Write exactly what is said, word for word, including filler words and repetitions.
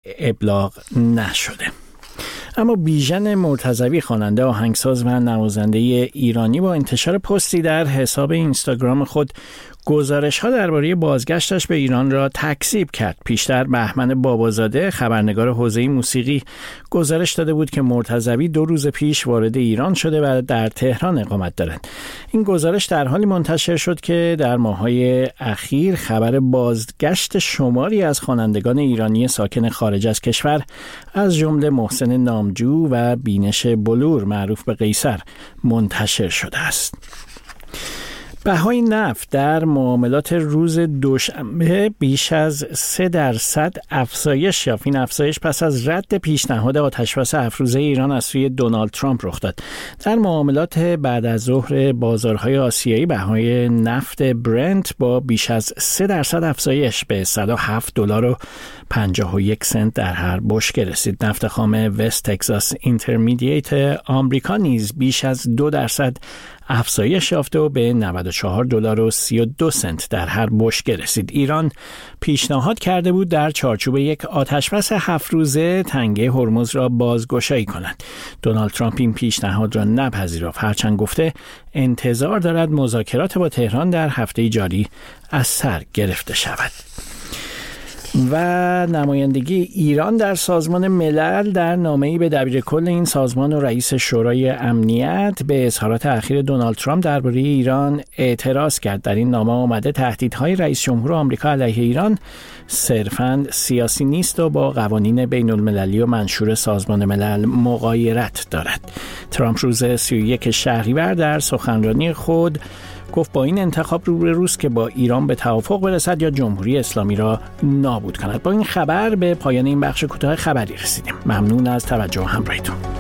ابلاغ نشده. اما بیژن مرتضوی، خواننده، آهنگساز و نوازنده ایرانی، با انتشار پستی در حساب اینستاگرام خود گزارش‌ها درباره بازگشتش به ایران را تکذیب کرد. پیشتر بهمن بابازاده، خبرنگار حوزه موسیقی، گزارش داده بود که مرتضوی دو روز پیش وارد ایران شده و در تهران اقامت دارد. این گزارش در حالی منتشر شد که در ماه‌های اخیر خبر بازگشت شماری از خوانندگان ایرانی ساکن خارج از کشور، از جمله محسن نامجو و بینش بلور معروف به قیصر، منتشر شده است. بهای نفت در معاملات روز دوشنبه بیش از سه درصد افزایش یافت. این افزایش پس از رد پیشنهاد آتشبس افروزه ایران از سوی دونالد ترامپ رخ داد. در معاملات بعد از ظهر بازارهای آسیایی، بهای نفت برنت با بیش از سه درصد افزایش به صد و هفت دلار و پنجاه و یک سنت در هر بشکه رسید. نفت خام وست تگزاس اینترمدییت آمریکا نیز بیش از دو درصد افزایش یافته و به نود و چهار دلار و سی و دو سنت در هر بشکه رسید. ایران پیشنهاد کرده بود در چارچوب یک آتشبس هفت روزه تنگه هرمز را بازگشایی کند. دونالد ترامپ این پیشنهاد را نپذیرفت، هرچند گفته انتظار دارد مذاکرات با تهران در هفته جاری از سر گرفته شود. و نمایندگی ایران در سازمان ملل در نامه‌ای به دبیرکل این سازمان و رئیس شورای امنیت به اظهارات اخیر دونالد ترامپ درباره ایران اعتراض کرد. در این نامه آمده تهدیدهای رئیس جمهور آمریکا علیه ایران صرفاً سیاسی نیست و با قوانین بین المللی و منشور سازمان ملل مغایرت دارد. ترامپ روز سی و یک شهریور در سخنرانی خود گفت با این انتخاب روبروست که با ایران به توافق برسد یا جمهوری اسلامی را نابود کند. با این خبر به پایان این بخش کوتاه خبری رسیدیم. ممنون از توجه و همراهیتون.